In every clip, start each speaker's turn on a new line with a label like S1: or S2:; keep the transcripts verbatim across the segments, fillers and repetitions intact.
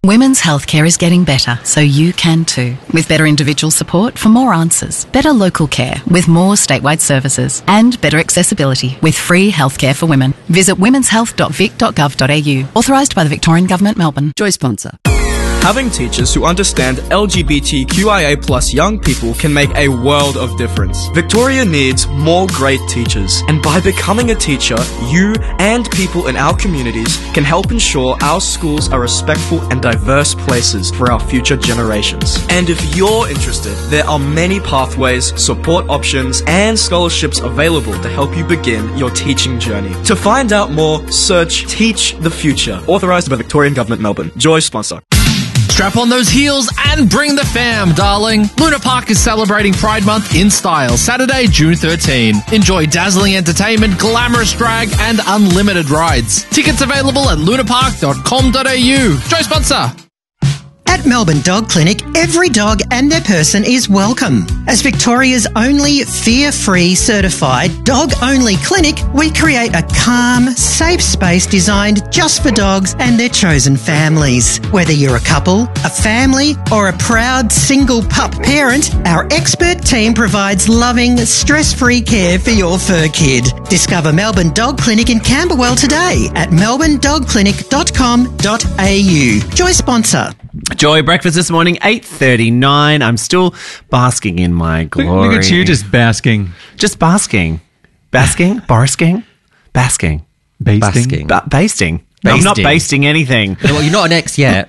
S1: Women's healthcare is getting better, so you can too. With better individual support for more answers, better local care with more statewide services, and better accessibility with free healthcare for women. Visit womens health dot vic dot gov dot a u. Authorised by the Victorian Government, Melbourne.
S2: Joy sponsor.
S3: Having teachers who understand L G B T Q I A plus young people can make a world of difference. Victoria needs more great teachers, and by becoming a teacher, you and people in our communities can help ensure our schools are respectful and diverse places for our future generations. And if you're interested, there are many pathways, support options, and scholarships available to help you begin your teaching journey. To find out more, search Teach the Future, authorised by Victorian Government, Melbourne. Joy sponsor.
S4: Strap on those heels and bring the fam, darling. Luna Park is celebrating Pride Month in style, Saturday, June thirteenth. Enjoy dazzling entertainment, glamorous drag, and unlimited rides. Tickets available at luna park dot com dot a u. Joy sponsor.
S5: At Melbourne Dog Clinic, every dog and their person is welcome. As Victoria's only fear-free certified dog-only clinic, we create a calm, safe space designed just for dogs and their chosen families. Whether you're a couple, a family, or a proud single pup parent, our expert team provides loving, stress-free care for your fur kid. Discover Melbourne Dog Clinic in Camberwell today at melbourne dog clinic dot com dot a u. Joy sponsor.
S6: Joy breakfast this morning, eight thirty-nine. I'm still basking in my glory.
S7: Look, look at you just basking.
S6: Just basking. Basking? Basking? Basking.
S7: Basting.
S2: Basking.
S6: Ba- basting. No, I'm not basting anything.
S2: Well, you're not an ex yet.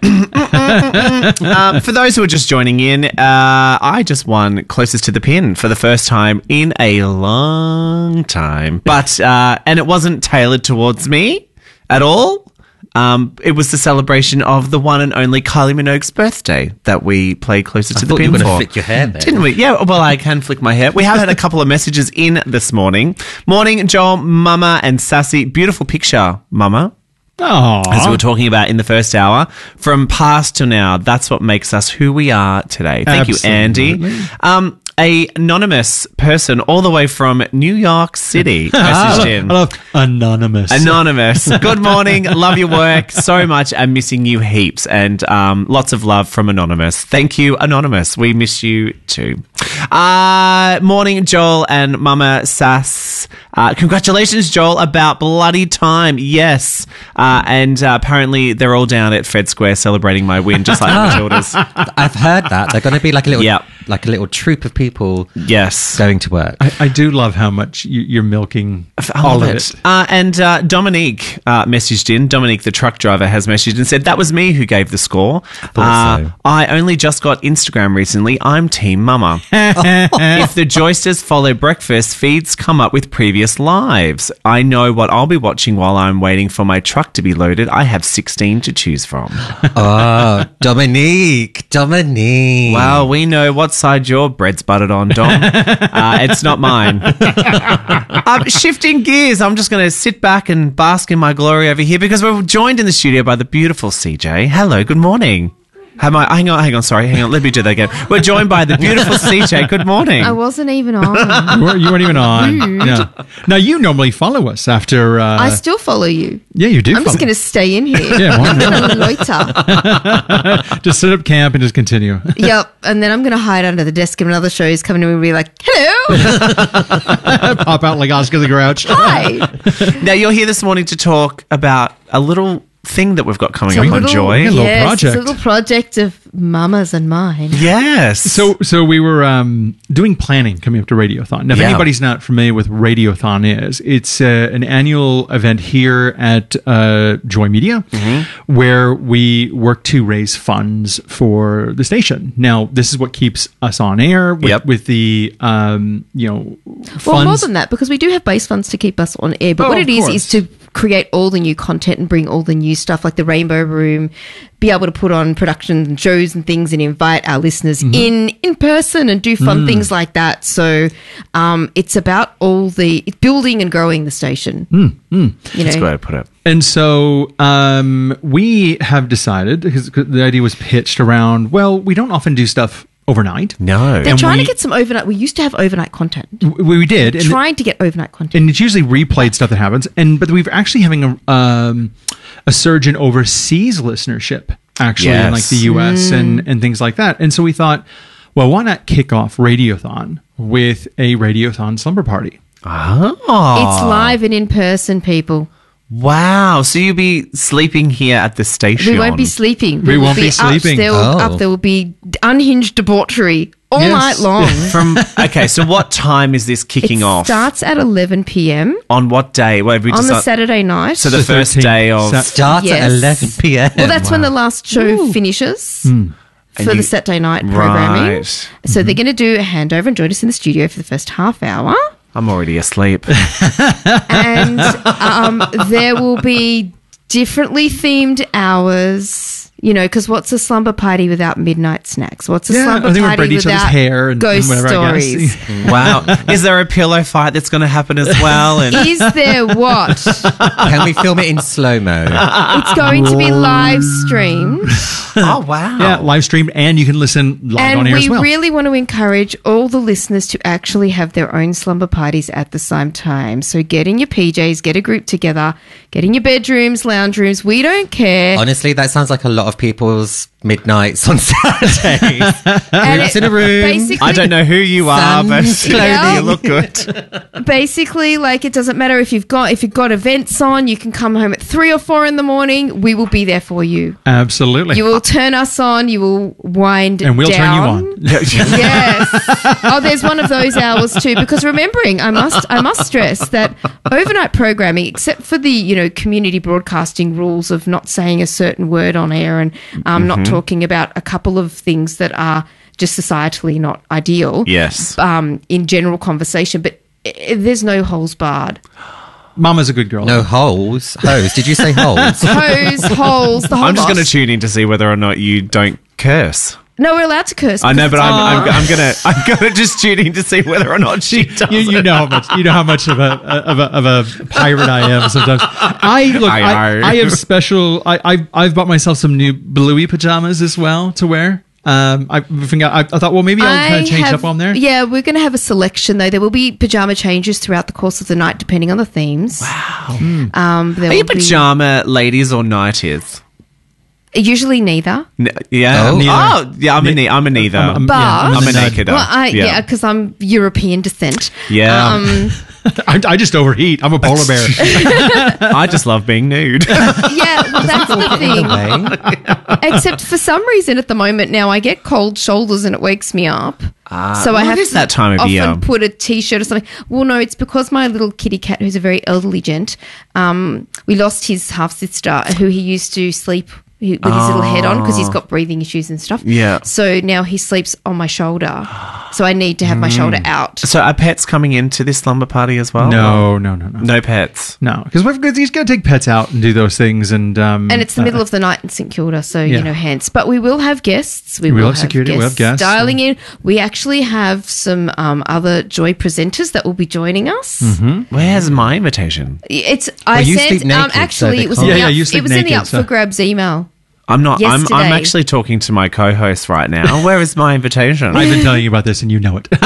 S6: um, for those who are just joining in, uh, I just won Closest to the Pin for the first time in a long time. But, uh, and it wasn't tailored towards me at all. Um, it was the celebration of the one and only Kylie Minogue's birthday that we played Closer
S2: I
S6: to
S2: thought
S6: the Pin
S2: you were
S6: for.
S2: going to flick your hair there.
S6: Didn't we? Yeah, well, I can flick my hair. We have had a couple of messages in this morning. Morning, Joel, Mama, and Sassy. Beautiful picture, Mama.
S7: Oh,
S6: As we were talking about in the first hour, from past to now, that's what makes us who we are today. Thank
S7: Absolutely.
S6: you, Andy. Um, a anonymous person all the way from New York City messaged in.
S7: I love anonymous.
S6: Anonymous. Good morning. Love your work so much and missing you heaps. And um, lots of love from Anonymous. Thank you, Anonymous. We miss you too. Uh, morning, Joel and Mama Sass. Uh, congratulations, Joel, about bloody time. Yes. Uh, and uh, apparently they're all down at Fed Square celebrating my win, just like the Matildas.
S2: I've heard that. They're going to be like a little,
S6: Yep.
S2: like a little troop of people
S6: Yes.
S2: going to work.
S7: I, I do love how much you, you're milking
S6: I
S7: all
S6: love
S7: of
S6: it.
S7: it.
S6: Uh, and uh, Dominique uh, messaged in. Dominique, the truck driver, has messaged and said, that was me who gave the score.
S2: thought
S6: Uh,
S2: so.
S6: I only just got Instagram recently. I'm Team Mama. If the Joysters follow breakfast, feeds come up with previous lives. I know what I'll be watching while I'm waiting for my truck to be loaded. I have sixteen to choose from.
S2: Oh, Dominique, Dominique.
S6: Well, we know what side your bread's buttered on, Dom. uh, it's not mine. um, shifting gears, I'm just going to sit back and bask in my glory over here because we're joined in the studio by the beautiful C J. Hello, good morning. Am I, hang on, hang on, sorry, hang on, let me do that again. We're joined by the beautiful C J. Good morning.
S8: I wasn't even on.
S7: You weren't, you weren't even on. Yeah. Now, you normally follow us after... Uh,
S8: I still follow you.
S7: yeah, you do
S8: I'm
S7: follow.
S8: just going to stay in here.
S7: Yeah, why
S8: I'm going to loiter.
S7: Just set up camp and just continue.
S8: Yep. And then I'm going to hide under the desk if another show is coming to me and be like, hello.
S7: Pop out like Oscar the Grouch.
S8: Hi.
S6: Now, you're here this morning to talk about a little thing that we've got coming
S8: It's a
S6: up on
S8: little-
S6: Joy.
S7: Yeah, little
S8: yes,
S7: project.
S8: It's a little project of Mama's and mine.
S6: Yes.
S7: So, so we were um, doing planning coming up to Radiothon. Now, if
S6: Yeah.
S7: anybody's not familiar with Radiothon is, it's uh, an annual event here at uh, Joy Media
S6: Mm-hmm.
S7: where we work to raise funds for the station. Now, this is what keeps us on air with,
S6: Yep.
S7: with the, um, you know, funds.
S8: Well, more than that, because we do have base funds to keep us on air. But
S7: Oh,
S8: what
S7: of
S8: it is,
S7: course.
S8: is to create all the new content and bring all the new stuff like the Rainbow Room, be able to put on production and shows and things and invite our listeners
S7: Mm-hmm.
S8: in in person and do
S7: Mm.
S8: fun things like that. So um, it's about all the it's building and growing the station.
S7: Mm,
S8: You
S6: That's a
S8: know,
S6: good way to put it.
S7: And so um, we have decided, because the idea was pitched around, well, we don't often do stuff overnight.
S6: No.
S8: they're
S7: and
S8: trying
S7: we-
S8: to get some overnight. We used to have overnight content.
S7: We, we did. And
S8: trying to get overnight content.
S7: and it's usually replayed stuff that happens. And but we've actually having a um, a surge in overseas listenership actually, in like
S6: Yes.
S7: the U S and, and things like that. And so we thought, well, why not kick off Radiothon with a Radiothon slumber party?
S6: Oh.
S8: It's live and in person, people.
S6: Wow. So you'll be sleeping here at the station.
S8: We won't be sleeping.
S7: We
S8: will
S7: won't be
S8: up.
S7: sleeping.
S8: There will,
S2: Oh.
S8: up, there will be unhinged debauchery all
S7: Yes.
S8: night long.
S6: From okay, so what time is this kicking
S8: it
S6: off?
S8: starts at eleven p.m.
S6: On what day? Well, have we
S8: on the
S6: decide-
S8: Saturday night.
S6: So the,
S7: The
S6: first
S7: thirteenth.
S6: day of
S7: Sa-
S2: Starts
S8: Yes.
S2: at eleven p.m.
S8: well, that's when the last show finishes for
S6: And
S8: the
S6: you-
S8: Saturday night programming.
S6: Right.
S8: So they're going to do a handover and join us in the studio for the first half hour.
S6: I'm already asleep.
S8: And um, there will be differently themed hours. You know, because what's a slumber party without midnight snacks? What's a
S7: Yeah,
S8: slumber
S7: I think we
S8: party
S7: braid each other's
S8: without
S7: hair and-
S8: ghost
S7: and whatever, I guess.
S8: stories?
S6: Wow. Is there a pillow fight that's going to happen as well? And
S8: Is there what?
S2: Can we film it in slow mo?
S8: It's going to be live streamed.
S6: oh wow.
S7: Yeah, live streamed, and you can listen live
S8: And
S7: on air
S8: we
S7: as well.
S8: really want to encourage all the listeners to actually have their own slumber parties at the same time. So get in your P Js, get a group together, get in your bedrooms, lounge rooms. We don't care.
S2: Honestly, that sounds like a lot of people's midnights on Saturdays.
S8: And
S2: Groups
S8: it-
S2: in a room.
S8: Basically,
S6: I don't know who you are, but
S2: Sans
S8: clothing.
S6: you look good.
S8: basically, like it doesn't matter if you've got if you've got events on. You can come home at three or four in the morning. We will be there for you.
S7: Absolutely.
S8: You will turn us on. You will wind
S7: and we'll
S8: down.
S7: turn you on.
S8: Yes. Oh, there's one of those hours too. Because remembering, I must, I must stress that overnight programming, except for the you know community broadcasting rules of not saying a certain word on air and um, not talking about a couple of things that are just societally not ideal.
S6: Yes.
S8: Um, in general conversation, but i- there's no holes barred.
S7: Mama's a good girl.
S2: No holes. Hose. Did you say holes?
S8: Hose, holes, the whole
S6: I'm just
S8: lot.
S6: going to tune in to see whether or not you don't curse.
S8: No, we're allowed to curse.
S6: I know,
S8: because
S6: but
S8: it's
S6: I'm,
S8: on-
S6: I'm, I'm gonna I'm gonna just tune in to see whether or not she does.
S7: You, you
S6: it.
S7: know how much you know how much of a of a of a pirate I am sometimes. I look.
S6: I
S7: I,
S6: know.
S7: I have special. I I've, I've bought myself some new bluey pajamas as well to wear. Um, I think I, I thought, well, maybe I'll kind
S8: I
S7: of change
S8: have-
S7: up on there.
S8: Yeah, we're going to have a selection though. There will be pajama changes throughout the course of the night, depending on the themes. Wow. Um, there
S6: Are you
S8: will be-
S6: pajama ladies or nighties?
S8: Usually neither.
S6: N- yeah.
S2: Oh.
S6: Oh,
S7: Neither.
S6: yeah. I'm a ne- I'm a neither.
S7: I'm- I'm-
S8: But
S7: yeah,
S6: I'm a
S7: the nerd.
S6: naked.
S8: Well, I, yeah,
S6: yeah.
S8: because I'm European descent.
S6: Yeah.
S8: Um,
S7: I, I just overheat. I'm a polar bear.
S6: I just love being nude.
S8: yeah, well, that's the thing. Except for some reason at the moment now, I get cold shoulders and it wakes me up. so I
S6: what
S8: have
S6: is
S8: to
S6: that time of
S8: often
S6: year?
S8: put a t-shirt or something. Well, no, it's because my little kitty cat, who's a very elderly gent, um, we lost his half sister, who he used to sleep with his little head on because he's got breathing issues and stuff.
S6: Yeah.
S8: So now he sleeps on my shoulder. So I need to have my shoulder out.
S6: So are pets coming into this slumber party as well?
S7: No, no, no, no,
S6: No pets.
S7: no. Because we've got, he's got to take pets out and do those things, and um,
S8: And it's the
S7: uh,
S8: middle of the night in St Kilda, so
S7: Yeah.
S8: you know, hence. But we will have guests. We
S7: We
S8: will
S7: will have security, we'll have guests,
S8: dialing in. We actually have some um, other Joy presenters that will be joining us.
S7: Mm-hmm.
S6: Where's my invitation?
S8: It's I
S2: Well, you
S8: sent
S2: sleep
S8: um,
S2: naked, so
S8: actually
S2: they
S8: it was
S2: can't-
S8: in
S7: Yeah,
S8: the
S7: yeah, you
S8: up,
S7: sleep
S8: it was in the
S7: naked,
S8: up
S7: so-
S8: for grabs email.
S6: I'm not. I'm. I'm
S8: Yesterday.
S6: actually talking to my co-host right now. Where is my invitation?
S7: I've been telling you about this, and you know it.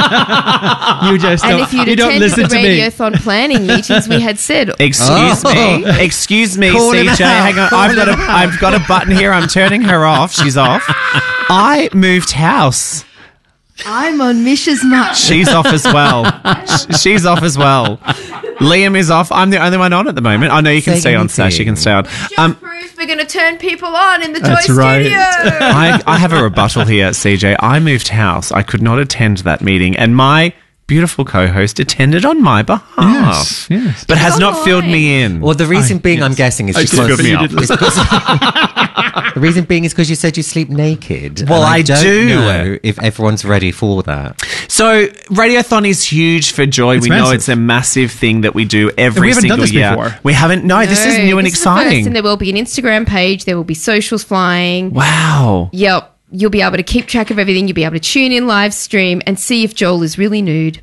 S7: you just
S8: And
S7: don't,
S8: if you'd
S7: you don't
S8: attended
S7: listen
S8: the
S7: to me.
S8: Radiothon planning meetings, we had said
S6: Excuse
S2: Oh.
S6: me. Excuse me,
S2: Call him
S6: C J.
S2: out.
S6: Hang on.
S2: Call
S6: I've
S2: him
S6: got a. I've got a button here. I'm turning her off. She's off. I moved house.
S8: I'm on Misha's much.
S6: She's off as well. Sh- She's off as well. Liam is off. I'm the only one on at the moment. I know you can
S2: Say
S6: stay on, Sash. You can
S2: anything.
S6: stay on.
S8: Just
S6: Um,
S8: proves we're going to turn people on in the Joy
S7: That's right.
S8: studio.
S6: I, I have a rebuttal here, C J. I moved house. I could not attend that meeting, and my beautiful co-host attended on my behalf.
S7: Yes, yes.
S6: But has
S8: Come
S6: not filled
S8: on.
S6: me in.
S2: Well, the reason
S7: I-
S2: being, I'm
S7: yes.
S2: guessing, is
S7: I
S2: because
S7: did, but you didn't
S2: it's because- the reason being is because you said you sleep naked.
S6: Well,
S2: and
S6: I
S2: don't
S6: do.
S2: know if everyone's ready for that.
S6: So, Radiothon is huge for Joy.
S7: It's
S6: we know
S7: massive.
S6: it's a massive thing that we do every
S7: we haven't
S6: single
S7: done this
S6: year.
S7: before.
S6: We haven't. No, this is
S8: No,
S6: new and
S8: this is the first,
S6: exciting.
S8: and there will be an Instagram page. There will be socials flying.
S6: Wow.
S8: Yep. You'll be able to keep track of everything. You'll be able to tune in live stream and see if Joel is really nude.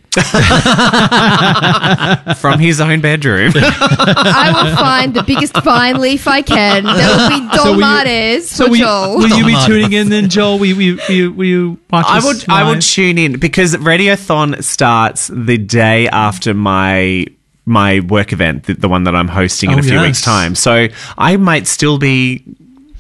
S6: From his own bedroom.
S8: I will find the biggest vine leaf I can. There will be
S7: So will you-
S8: dolmades
S7: So
S8: for
S7: will you,
S8: Joel.
S7: will you be tuning in then, Joel? Will you, will you, will you watch
S6: I
S7: us
S6: would I would
S7: live?
S6: tune in because Radiothon starts the day after my my work event, the, the one that I'm hosting in
S7: Oh,
S6: a few
S7: yes.
S6: weeks' time. So I might still be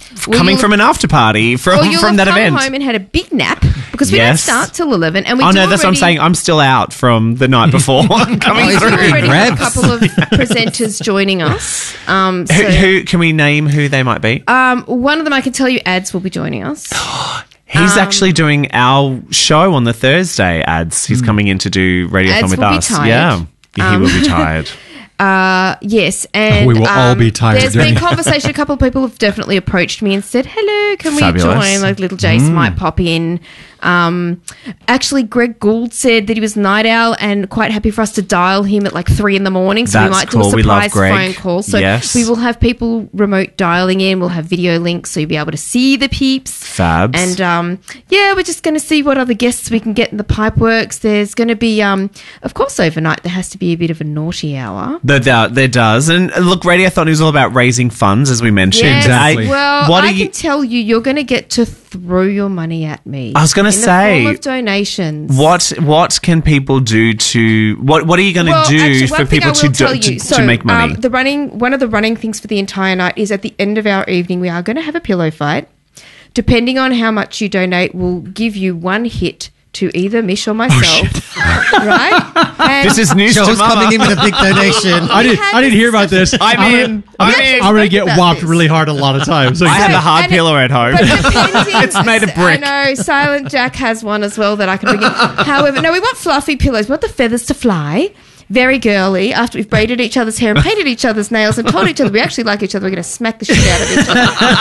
S8: Well,
S6: coming
S8: you'll-
S6: from an after party from,
S8: Well, you'll
S6: from
S8: have
S6: that
S8: come
S6: event.
S8: home and had a big nap because we
S6: Yes.
S8: don't start till eleven. And we
S6: Oh,
S8: do
S6: no, that's what I'm
S8: already-
S6: saying. I'm still out from the night before. I'm coming
S2: Oh,
S8: We
S2: is
S8: do
S2: it
S6: through.
S8: already have a
S2: Rebs?
S8: couple of presenters joining us. Um, so,
S6: Who, who can we name who they might be?
S8: um, one of them I can tell you, Ads will be joining us.
S6: He's
S8: um,
S6: actually doing our show on the Thursday. Ads. He's coming in to do Radiothon
S8: Ads
S6: with
S8: will be
S6: us.
S8: tired.
S6: Yeah, yeah he
S8: Um,
S6: will be tired.
S8: Uh, yes, and
S7: We will all
S8: um,
S7: be tired
S8: There's
S7: during-
S8: been conversation. A couple of people have definitely approached me and said, "Hello, can we
S6: Fabulous.
S8: join?" Like little Jace might pop in. Um, actually, Greg Gould said that he was night owl and quite happy for us to dial him at like three in the morning. So
S6: That's
S8: we might
S6: cool.
S8: do
S6: We
S8: a
S6: love
S8: surprise
S6: Greg.
S8: phone call. So
S6: Yes.
S8: we will have people remote dialing in. We'll have video links so you'll be able to see the peeps.
S6: Fabs.
S8: And um, yeah, we're just going to see what other guests we can get in the pipe works. There's going to be, um, of course, overnight there has to be a bit of a naughty hour.
S6: There, there, there does. And uh, look, Radiothon is all about raising funds, as we mentioned.
S8: Yes.
S7: Exactly.
S6: I-
S8: Well,
S6: what
S8: I
S6: are you?
S8: can tell you, you're going to get to throw your money at me.
S6: I was gonna
S8: in
S6: say,
S8: the form of donations.
S6: What what can people do to what what are you going to
S8: Well,
S6: do
S8: actually,
S6: for
S8: one thing
S6: people
S8: I
S6: to,
S8: will
S6: do,
S8: tell
S6: to,
S8: you,
S6: to
S8: so,
S6: make money?
S8: Um, the running one of the running things for the entire night is at the end of our evening we are going to have a pillow fight. Depending on how much you donate, we'll give you one hit to either Mish or myself. right? And
S6: This is news to
S2: Joel's
S6: Mama.
S2: coming in with a big donation.
S7: I didn't.
S8: had
S7: I didn't
S8: this
S7: hear about this.
S6: I'm
S7: I'm
S6: in.
S7: Gonna,
S6: I'm
S7: I'm,
S6: in.
S7: I'm gonna get
S8: About
S7: whopped
S8: this.
S7: really hard a lot of times. So
S6: I have
S8: So-
S6: a hard
S8: and it-
S6: pillow at home.
S8: But depending,
S6: It's made of brick.
S8: I know. Silent Jack has one as well that I can bring in. However, no, we want fluffy pillows. We want the feathers to fly. Very girly. After we've braided each other's hair and painted each other's nails and told each other we actually like each other, we're going to smack the shit out of each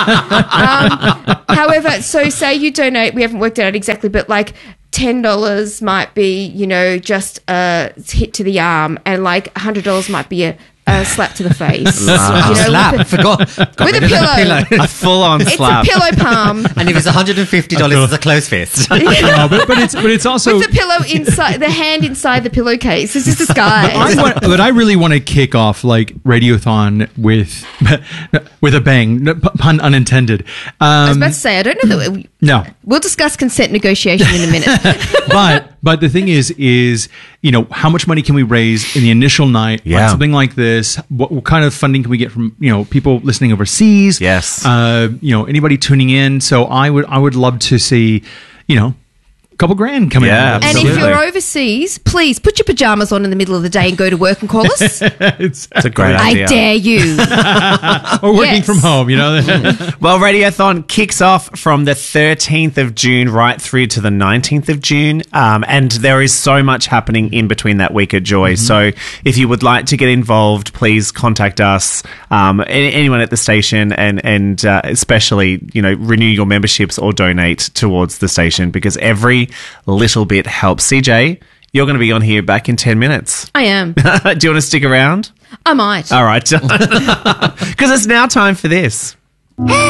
S8: other. um, however, so say you donate, we haven't worked it out exactly, but like ten dollars might be, you know, just a hit to the arm, and like one hundred dollars might be a, a slap to the face. You know,
S2: Slap.
S8: with a,
S2: Forgot. Got
S8: with a
S2: rid of the
S8: pillow.
S6: A full on
S8: It's
S6: slap.
S8: a pillow palm.
S2: And if it's one hundred fifty dollars, it's a close fist.
S7: no, but, but it's but it's also.
S8: With the pillow inside, the hand inside the pillowcase. This is this guy.
S7: I want, but I really want to kick off like Radiothon with with a bang, no, pun unintended.
S8: I was
S7: Um,
S8: about to say, I don't know that we,
S7: no,
S8: we'll discuss consent negotiation in a minute.
S7: but but the thing is is you know how much money can we raise in the initial night
S6: Yeah.
S7: on something like this? What, what kind of funding can we get from you know people listening overseas?
S6: Yes.
S7: uh, you know anybody tuning in. So I would I would love to see you know a couple grand coming
S6: Yeah,
S7: out.
S8: And
S7: of
S8: if
S7: this.
S6: Absolutely.
S8: you're overseas, please put your pajamas on in the middle of the day and go to work and call us.
S7: it's,
S6: It's a great
S8: I
S6: idea.
S8: dare you.
S7: or working
S8: Yes.
S7: from home, you know.
S6: Well, Radiothon kicks off from the thirteenth of June right through to the nineteenth of June. Um, and there is so much happening in between that week of joy. So if you would like to get involved, please contact us, um, a- anyone at the station, and, and uh, especially, you know, renew your memberships or donate towards the station, because every little bit helps. C J, you're going to be on here back in ten minutes.
S8: I am.
S6: Do you want to stick around?
S8: I might.
S6: All right. Because it's now time for this.